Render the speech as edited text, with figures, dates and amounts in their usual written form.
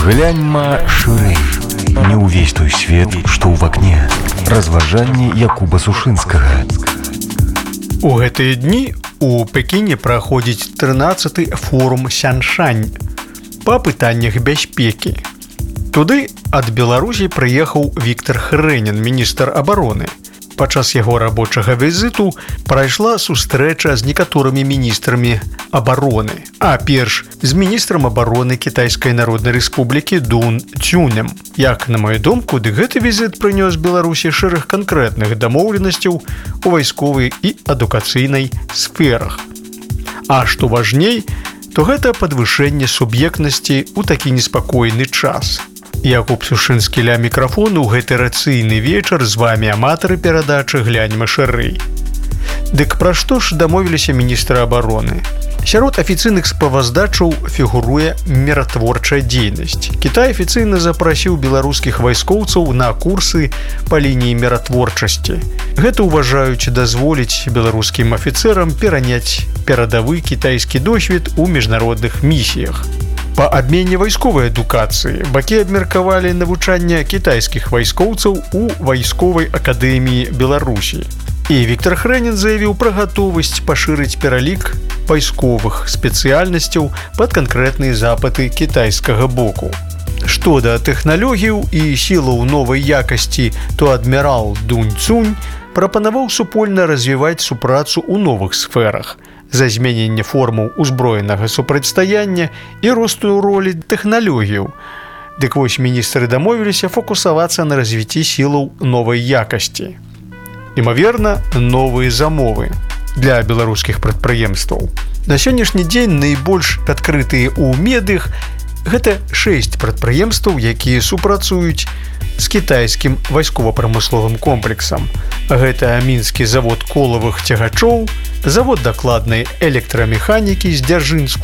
Гляньма шырэй. Не ўвесь той свет, што ў вакне. Разважанні Якуба Сушынскага. У гэтыя дні у Пекіне праходзіць 13-й форум Сяншань па пытаннях бяспекі. Туды ад Беларусі прыехаў Віктор Хрэнін, міністр абароны. Падчас яго рабочага візіту прайшла сустрэча з некаторымі міністрамі абароны, а перш з міністрам абароны Кітайскай Народнай Рэспублікі Дун Цюнем. Як на маю думку, гэты візіт прынёс Беларусі шэраг канкрэтных дамоўленасцяў у вайсковай і адукацыйнай сферах. А што важней, то гэта падвышэнне суб'ектнасці ў такі неспакойны час. Якуб Сушынскі ля мікрафону ў гэты рацыйны вечар з вамі аматары перадачы «Гляньма шырэй». Дык пра што ж дамовіліся міністры абароны? Сярод афіцыйных справаздачаў фігуруе міратворчая дзейнасць. Кітай афіцыйна запрасіў беларускіх вайскоўцаў на курсы па лініі міратворчасці. Гэта ўважаюць дазволіць беларускім афіцэрам пераняць перадавы кітайскі досвед у міжнародных місіях. Па абмене вайсковай адукацыі бакі абмеркавалі навучанне кітайскіх вайскоўцаў у вайсковай акадэміі Беларусі. І Віктор Хрэнін заявіў пра гатовасць пашырыць пералік вайсковых спецыяльнасцяў пад канкрэтныя запыты кітайскага боку. Што да тэхналогіяў і сілаў новай якасці, то адмірал Дун Цюнь прапанаваў супольна развіваць супрацу ў новых сферах за змененне формаў узброенага супрацьстаяння і росту ролі тэхналогіяў. Дык вось міністры дамовіліся фокусавацца на развіцці сілаў новай якасці. Імаверна, новыя замовы для беларускіх прадпрыемстваў. На сённяшні дзень найбольш адкрытыя ў медыях гэта 6 прадпрыемстваў, якія супрацуюць з кітайскім вайскова-прамысловым комплексам. Гэта мінскі завод колавых цягачоў, завод дакладнай электрамеханікі з Дзяржынску,